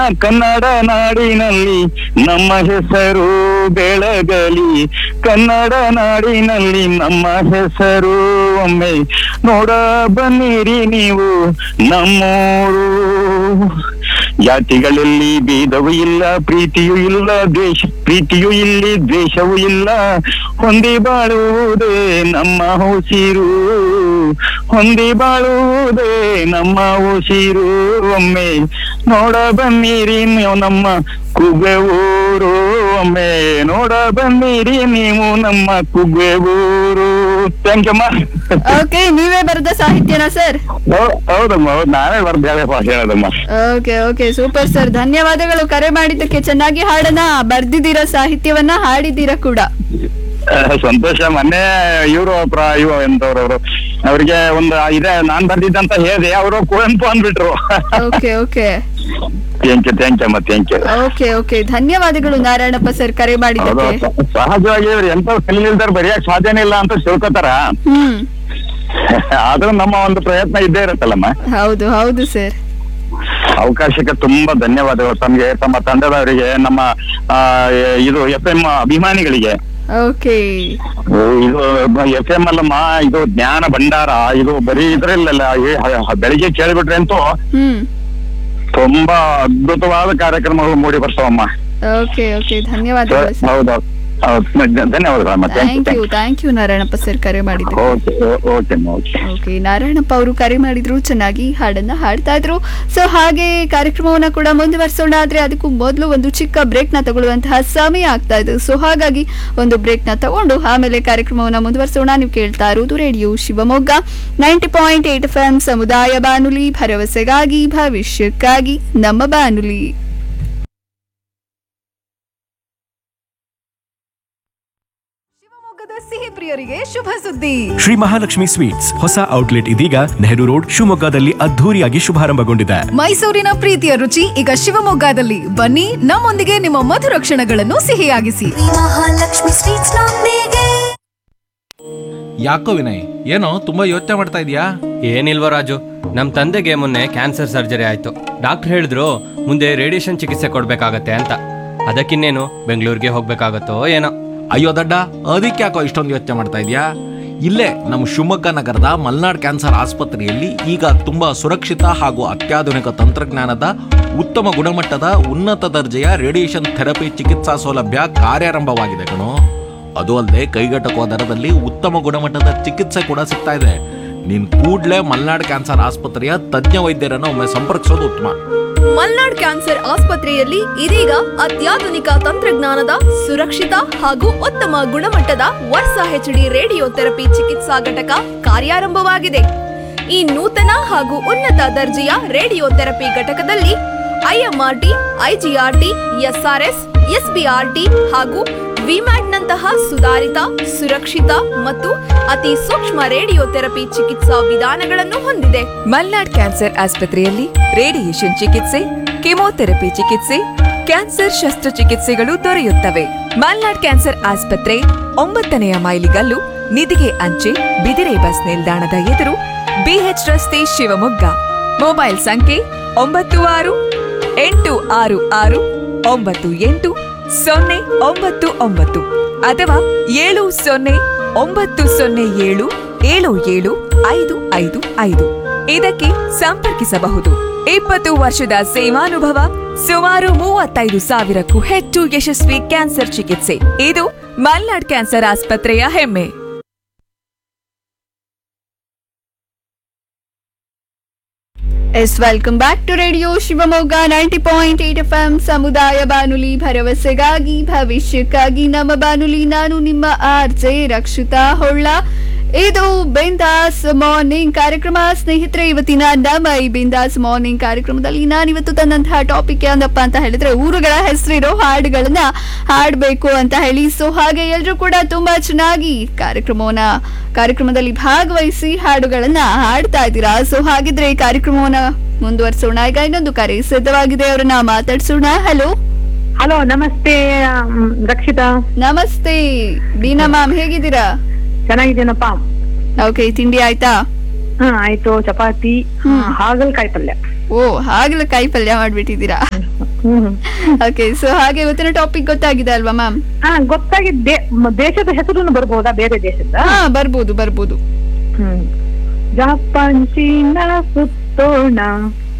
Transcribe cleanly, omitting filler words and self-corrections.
ಕನ್ನಡ ನಾಡಿನಲ್ಲಿ ನಮ್ಮ ಹೆಸರು ಬೆಳಗಲಿ, ಕನ್ನಡ ನಾಡಿನಲ್ಲಿ ನಮ್ಮ ಹೆಸರು ಒಮ್ಮೆ ನೋಡ ಬನ್ನಿರಿ ನೀವು ನಮ್ಮೂರು. ಜಾತಿಗಳಲ್ಲಿ ಭೇದವೂ ಇಲ್ಲ, ಪ್ರೀತಿಯೂ ಇಲ್ಲ, ಪ್ರೀತಿಯೂ ಇಲ್ಲಿ ದ್ವೇಷವೂ ಇಲ್ಲ, ಹೊಂದಿ ಬಾಳುವುದೇ ನಮ್ಮ ಉಸಿರು, ಹೊಂದಿ ಬಾಳುವುದೇ ನಮ್ಮ ಉಸಿರು. ಒಮ್ಮೆ ನೋಡ ಬನ್ನಿರಿ ನೀವು ನಮ್ಮ ಕುಗ್ವೆ ಊರು, ಒಮ್ಮೆ ನೋಡ ಬನ್ನಿರಿ ನೀವು ನಮ್ಮ ಕುಗ್ವೆ ಊರು. ಥ್ಯಾಂಕ್ ಯು ಅಮ್ಮ. ಓಕೆ, ನೀವೇ ಬರೆದ ಸಾಹಿತ್ಯನಾ ಸರ್? ಹೌದಮ್ಮ, ಹೌದು, ನಾವೇ ಹೇಳೋದಮ್ಮ. ಓಕೆ ಓಕೆ, ಸೂಪರ್ ಸರ್, ಧನ್ಯವಾದಗಳು ಕರೆ ಮಾಡಿದ್ದಕ್ಕೆ. ಚೆನ್ನಾಗಿ ಹಾಡನ್ನ ಬರ್ದಿದ್ದೀರಾ, ಸಾಹಿತ್ಯವನ್ನ ಹಾಡಿದ್ದೀರಾ ಕೂಡ. ಸಂತೋಷ. ಮೊನ್ನೆ ಇವರು ಎಂತವ್ರವ್ರು ಅವ್ರಿಗೆ ಒಂದು ಇದೆ ನಾನ್ ಬರ್ದಿದ್ದಂತ ಹೇಳಿದೆ, ಅವರು ಕುವೆಂಪು ಅಂದ್ಬಿಟ್ರು. ಓಕೆ ಓಕೆ, ಥ್ಯಾಂಕ್ ಯು ಅಮ್ಮ, ಥ್ಯಾಂಕ್ ಯು. ಓಕೆ ಓಕೆ, ಧನ್ಯವಾದಗಳು ನಾರಾಯಣಪ್ಪ ಸರ್ ಕರೆ ಮಾಡಿದ್ದಕ್ಕೆ. ಸಹಜವಾಗಿ ಇವ್ರು ಎಂತ ಕಲಿಲಿಲ್ದಾರ ಬರೆಯಕ್ ಸಾಧ್ಯನೇ ಇಲ್ಲ ಅಂತ ತಿಳ್ಕೊತಾರ. ಆದ್ರೂ ನಮ್ಮ ಒಂದು ಪ್ರಯತ್ನ ಇದ್ದೇ ಇರತ್ತಲ್ಲಮ್ಮ. ಹೌದು ಹೌದು ಸರ್. ಅವಕಾಶಕ್ಕೆ ತುಂಬಾ ಧನ್ಯವಾದಗಳು ತಮ್ಗೆ, ತಮ್ಮ ತಂಡದವರಿಗೆ, ನಮ್ಮ ಇದು FM ಅಭಿಮಾನಿಗಳಿಗೆ. ಓಕೆ, ಇದು FM ಅಲ್ಲಮ್ಮ, ಇದು ಜ್ಞಾನ ಭಂಡಾರ. ಇದು ಬರೀ ಇದ್ರಲ್ಲ, ಬೆಳಿಗ್ಗೆ ಕೇಳಿಬಿಟ್ರೆ ಅಂತೂ ತುಂಬಾ ಅದ್ಭುತವಾದ ಕಾರ್ಯಕ್ರಮಗಳು ಮೂಡಿ ಬರ್ತಾವಮ್ಮ. ಓಕೆ ಓಕೆ, ಧನ್ಯವಾದಗಳು. ಹೌದೌದು, ಧನ್ಯವಾದಗಳಮ್ಮ. ಥ್ಯಾಂಕ್ ಯು ನಾರಾಯಣಪ್ಪ ಸರ್ ಕರೆ ಮಾಡಿದ್ರು. ಓಕೆ, ನಾರಾಯಣಪ್ಪ ಅವರು ಕರೆ ಮಾಡಿದ್ರು, ಚೆನ್ನಾಗಿ ಹಾಡನ್ನ ಹಾಡ್ತಾ ಇದ್ರು. ಸೊ ಹಾಗೆ ಕಾರ್ಯಕ್ರಮವನ್ನ ಕೂಡ ಮುಂದುವರಿಸೋಣ. ಆದ್ರೆ ಅದಕ್ಕೂ ಮೊದಲು ಒಂದು ಚಿಕ್ಕ ಬ್ರೇಕ್ ನ ತಗೊಳ್ಳುವಂತಹ ಸಮಯ ಆಗ್ತಾ ಇದೆ. ಸೊ ಹಾಗಾಗಿ ಒಂದು ಬ್ರೇಕ್ ನ ತಗೊಂಡು ಆಮೇಲೆ ಕಾರ್ಯಕ್ರಮವನ್ನ ಮುಂದುವರಿಸೋಣ. ನೀವು ಕೇಳ್ತಾ ಇರೋದು ರೇಡಿಯೋ ಶಿವಮೊಗ್ಗ 90.8 FM ಸಮುದಾಯ ಬಾನುಲಿ, ಭರವಸೆಗಾಗಿ ಭವಿಷ್ಯಕ್ಕಾಗಿ ನಮ್ಮ ಬಾನುಲಿ. ಸಿಹಿ ಪ್ರಿಯರಿಗೆ ಶುಭ ಸುದ್ದಿ. ಶ್ರೀ ಮಹಾಲಕ್ಷ್ಮಿ ಸ್ವೀಟ್ಸ್ ಹೊಸ ಔಟ್ಲೆಟ್ ಇದೀಗ ನೆಹರು ರೋಡ್ ಶಿವಮೊಗ್ಗದಲ್ಲಿ ಅದ್ಧೂರಿಯಾಗಿ ಶುಭಾರಂಭಗೊಂಡಿದೆ. ಮೈಸೂರಿನ ಪ್ರೀತಿಯ ರುಚಿ ಈಗ ಶಿವಮೊಗ್ಗದಲ್ಲಿ. ಬನ್ನಿ, ನಮ್ಮೊಂದಿಗೆ ನಿಮ್ಮ ಮಧುರ ಕ್ಷಣಗಳನ್ನು ಸಿಹಿಯಾಗಿಸಿ. ಮಹಾಲಕ್ಷ್ಮಿ ಸ್ವೀಟ್ಸ್ ನೊಂದಿಗೆ. ಯಾಕೋ ವಿನಯ್, ಏನೋ ತುಂಬಾ ಯೋಚನೆ ಮಾಡ್ತಾ ಇದೀಯಾ? ಏನಿಲ್ವ ರಾಜು, ನಮ್ ತಂದೆಗೆ ಮೊನ್ನೆ ಕ್ಯಾನ್ಸರ್ ಸರ್ಜರಿ ಆಯ್ತು. ಡಾಕ್ಟರ್ ಹೇಳಿದ್ರು ಮುಂದೆ ರೇಡಿಯೇಷನ್ ಚಿಕಿತ್ಸೆ ಕೊಡ್ಬೇಕಾಗತ್ತೆ ಅಂತ. ಅದಕ್ಕಿನ್ನೇನು ಬೆಂಗಳೂರಿಗೆ ಹೋಗ್ಬೇಕಾಗತ್ತೋ ಏನೋ. ಅಯ್ಯೋ ದಡ್ಡ, ಅದಕ್ಕೆ ಯಾಕೋ ಇಷ್ಟೊಂದು ಯೋಚನೆ ಮಾಡ್ತಾ ಇದೀಯಾ? ಇಲ್ಲೇ ನಮ್ಮ ಶಿವಮೊಗ್ಗ ನಗರದ ಮಲ್ನಾಡ್ ಕ್ಯಾನ್ಸರ್ ಆಸ್ಪತ್ರೆಯಲ್ಲಿ ಈಗ ತುಂಬಾ ಸುರಕ್ಷಿತ ಹಾಗೂ ಅತ್ಯಾಧುನಿಕ ತಂತ್ರಜ್ಞಾನದ ಉತ್ತಮ ಗುಣಮಟ್ಟದ ಉನ್ನತ ದರ್ಜೆಯ ರೇಡಿಯೇಷನ್ ಥೆರಪಿ ಚಿಕಿತ್ಸಾ ಸೌಲಭ್ಯ ಕಾರ್ಯಾರಂಭವಾಗಿದೆ ಕಣೋ. ಅದು ಅಲ್ಲದೆ ಕೈಗೆಟಕುವ ದರದಲ್ಲಿ ಉತ್ತಮ ಗುಣಮಟ್ಟದ ಚಿಕಿತ್ಸೆ ಕೂಡ ಸಿಗ್ತಾ ಇದೆ. ನೀನ್ ಕೂಡ್ಲೇ ಮಲ್ನಾಡ್ ಕ್ಯಾನ್ಸರ್ ಆಸ್ಪತ್ರೆಯ ತಜ್ಞ ವೈದ್ಯರನ್ನು ಒಮ್ಮೆ ಸಂಪರ್ಕಿಸೋದು ಉತ್ತಮ. ಮಲ್ನಾಡ್ ಕ್ಯಾನ್ಸರ್ ಆಸ್ಪತ್ರೆಯಲ್ಲಿ ಇದೀಗ ಅತ್ಯಾಧುನಿಕ ತಂತ್ರಜ್ಞಾನದ ಸುರಕ್ಷಿತ ಹಾಗೂ ಉತ್ತಮ ಗುಣಮಟ್ಟದ ವರ್ಸಾ HD ರೇಡಿಯೋ ಥೆರಪಿ ಚಿಕಿತ್ಸಾ ಘಟಕ ಕಾರ್ಯಾರಂಭವಾಗಿದೆ. ಈ ನೂತನ ಹಾಗೂ ಉನ್ನತ ದರ್ಜೆಯ ರೇಡಿಯೋ ಥೆರಪಿ ಘಟಕದಲ್ಲಿ IMRT, IGRT, SRS, SBRT ಹಾಗೂ ವಿಮ್ಯಾಟ್ನಂತಹ ಸುಧಾರಿತ, ಸುರಕ್ಷಿತ ಮತ್ತು ಅತಿ ಸೂಕ್ಷ್ಮ ರೇಡಿಯೋ ಥೆರಪಿ ಚಿಕಿತ್ಸಾ ವಿಧಾನಗಳನ್ನು ಹೊಂದಿದೆ. ಮಲ್ನಾಡ್ ಕ್ಯಾನ್ಸರ್ ಆಸ್ಪತ್ರೆಯಲ್ಲಿ ರೇಡಿಯೇಷನ್ ಚಿಕಿತ್ಸೆ, ಕೆಮೊಥೆರಪಿ ಚಿಕಿತ್ಸೆ, ಕ್ಯಾನ್ಸರ್ ಶಸ್ತ್ರಚಿಕಿತ್ಸೆಗಳು ದೊರೆಯುತ್ತವೆ. ಮಲ್ನಾಡ್ ಕ್ಯಾನ್ಸರ್ ಆಸ್ಪತ್ರೆ 9ನೇ ಮೈಲಿಗಲ್ಲು, ನಿಧಿಗೆ ಅಂಚೆ, ಬಿದಿರೆ ಬಸ್ ನಿಲ್ದಾಣದ ಎದುರು, BH ರಸ್ತೆ, ಶಿವಮೊಗ್ಗ. ಮೊಬೈಲ್ ಸಂಖ್ಯೆ 9686988099 ಅಥವಾ 7090077755. ಇದಕ್ಕೆ ಸಂಪರ್ಕಿಸಬಹುದು. 20 ವರ್ಷದ ಸೇವಾನುಭವ, ಸುಮಾರು 35,000ಕ್ಕೂ ಹೆಚ್ಚು ಯಶಸ್ವಿ ಕ್ಯಾನ್ಸರ್ ಚಿಕಿತ್ಸೆ. ಇದು ಮಲ್ನಾಡ್ ಕ್ಯಾನ್ಸರ್ ಆಸ್ಪತ್ರೆಯ ಹೆಮ್ಮೆ. S, welcome back to radio Shivamogga 90.8 FM ಸಮುದಾಯ ಬಾನುಲಿ, ಭರವಸೆಗಾಗಿ ಭವಿಷ್ಯಕ್ಕಾಗಿ ನಮ್ಮ ಬಾನುಲಿ. ನಾನು ನಿಮ್ಮ RJ ರಕ್ಷಿತಾ ಹೊಳ್ಳ. ಇದು ಬಿಂದಾಸ್ ಮಾರ್ನಿಂಗ್ ಕಾರ್ಯಕ್ರಮ. ಸ್ನೇಹಿತರೆ, ಇವತ್ತಿನ ನಮ್ಮ ಈ ಬಿಂದಾಸ್ ಮಾರ್ನಿಂಗ್ ಕಾರ್ಯಕ್ರಮದಲ್ಲಿ ನಾನಿವತ್ತು ತಂದಂತಹ ಟಾಪಿಕ್ ಏನಪ್ಪ ಅಂತ ಹೇಳಿದ್ರೆ, ಊರುಗಳ ಹೆಸರಿರೋ ಹಾಡುಗಳನ್ನ ಹಾಡಬೇಕು ಅಂತ ಹೇಳಿ. ಸೊ ಹಾಗೆ ಎಲ್ಲರೂ ಕೂಡ ತುಂಬಾ ಚೆನ್ನಾಗಿ ಕಾರ್ಯಕ್ರಮದಲ್ಲಿ ಭಾಗವಹಿಸಿ ಹಾಡುಗಳನ್ನ ಹಾಡ್ತಾ ಇದ್ದೀರಾ. ಸೊ ಹಾಗಿದ್ರೆ ಈ ಕಾರ್ಯಕ್ರಮವನ್ನ ಮುಂದುವರಿಸೋಣ. ಈಗ ಇನ್ನೊಂದು ಕರೆ ಸಿದ್ಧವಾಗಿದೆ, ಅವರನ್ನ ಮಾತಾಡ್ಸೋಣ. ಹಲೋ ಹಲೋ, ನಮಸ್ತೆ ರಕ್ಷಿತಾ. ನಮಸ್ತೆ ಬೀನಾ ಮ್ಯಾಮ್, ಹೇಗಿದ್ದೀರಾ? ಚೆನ್ನಾಗಿದ್ದೀನಪ್ಪ. ಓಕೆ, ತಿಂಡಿ ಆಯ್ತಾ? ಆಯ್ತು, ಚಪಾತಿ, ಹಾಗಲಕಾಯಿ ಪಲ್ಯ. ಓ, ಹಾಗಲಕಾಯಿ ಪಲ್ಯ ಮಾಡ್ಬಿಟ್ಟಿದ್ದೀರಾ? ಓಕೆ, ಸೊ ಹಾಗೆ ಇವತ್ತಿನ ಟಾಪಿಕ್ ಗೊತ್ತಾಗಿದೆ ಅಲ್ವಾ ಮ್ಯಾಮ್? ಗೊತ್ತಾಗಿದೆ. ದೇಶದ ಹೆಸರು ಬರ್ಬೋದಾ? ಬೇರೆ ದೇಶದ? ಬರ್ಬೋದು. Japan, China ಸುತ್ತೋಣ,